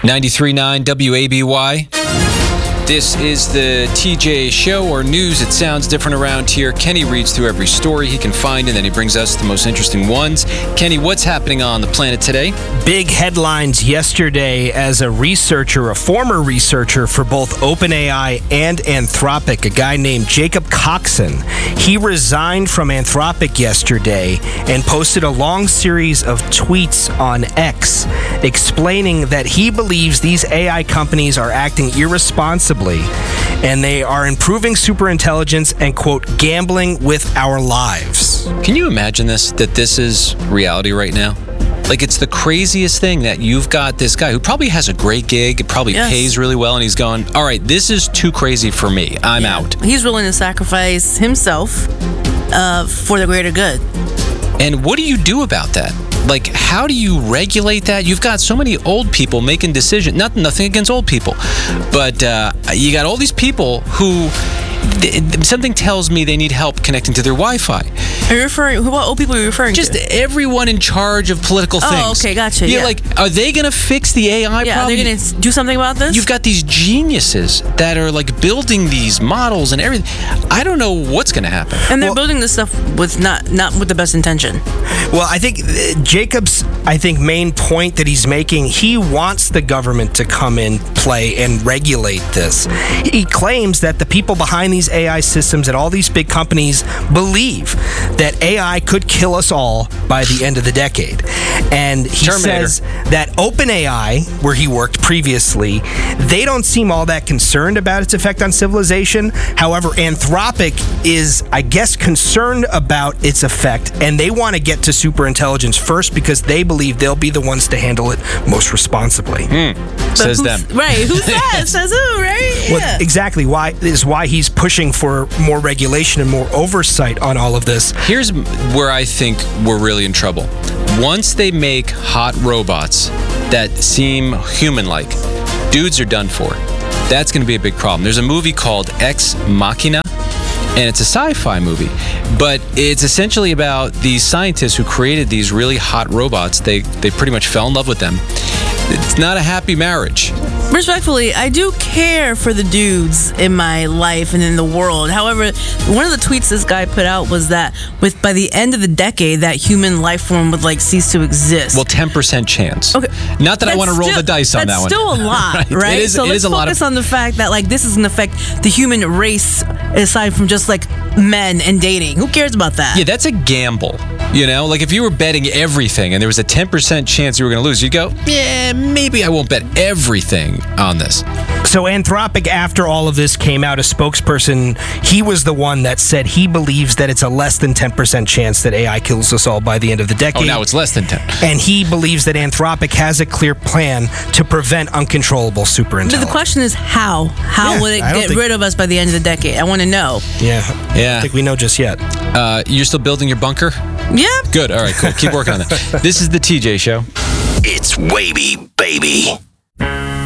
93.9 WABY. This is the TJ Show, or news. It sounds different around here. Kenny reads through every story he can find, and then he brings us the most interesting ones. Kenny, what's happening on the planet today? Big headlines yesterday as a former researcher for both OpenAI and Anthropic, a guy named Jacob Coxon. He resigned from Anthropic yesterday and posted a long series of tweets on X explaining that he believes these AI companies are acting irresponsibly and they are improving superintelligence and, quote, gambling with our lives. Can you imagine that this is reality right now? Like, it's the craziest thing that you've got this guy who probably has a great gig, it probably pays really well, and he's going, all right, this is too crazy for me. I'm out. He's willing to sacrifice himself for the greater good. And what do you do about that? Like, how do you regulate that? You've got so many old people making decisions. Nothing against old people, but you got all these people who something tells me they need help connecting to their Wi-Fi. Are you referring? What old people are you referring Just to? Just everyone in charge of political things. Oh, okay, gotcha. Yeah, like, are they going to fix the AI problem? Yeah, they're going to do something about this? You've got these geniuses that are, like, building these models and everything. I don't know what's going to happen. And they're building this stuff with not with the best intention. Well, I think Jacob's main point that he's making, he wants the government to come in, play, and regulate this. He claims that the people behind these AI systems at all these big companies believe that AI could kill us all by the end of the decade. And he says that OpenAI, where he worked previously, they don't seem all that concerned about its effect on civilization. However, Anthropic is, I guess, concerned about its effect, and they want to get to superintelligence first because they believe they'll be the ones to handle it most responsibly. Says them. Right. Who says? Says who, right? Well, Yeah. exactly. Why he's pushing for more regulation and more oversight on all of this. Here's where I think we're really in trouble. Once they make hot robots that seem human-like, dudes are done for. That's going to be a big problem. There's a movie called Ex Machina, and it's a sci-fi movie, but it's essentially about these scientists who created these really hot robots. They pretty much fell in love with them. It's not a happy marriage. Respectfully, I do care for the dudes in my life and in the world. However, one of the tweets this guy put out was that by the end of the decade, that human life form would cease to exist. Well, 10% chance. Okay. Not that I want to roll the dice on that one. That's still a lot, right? It is, so let's focus on the fact that this is going to affect the human race aside from just men and dating. Who cares about that? Yeah, that's a gamble. You know, like if you were betting everything and there was a 10% chance you were going to lose, you'd go, yeah, maybe I won't bet everything on this. So Anthropic, after all of this came out, a spokesperson, he was the one that said he believes that it's a less than 10% chance that AI kills us all by the end of the decade. Oh, now it's less than 10. And he believes that Anthropic has a clear plan to prevent uncontrollable superintelligence. But the question is how? How would it get rid of us by the end of the decade? I want to know. Yeah. I don't think we know just yet. You're still building your bunker? Yeah. Good. All right, cool. Keep working on that. This is the TJ Show. It's Wavy, baby.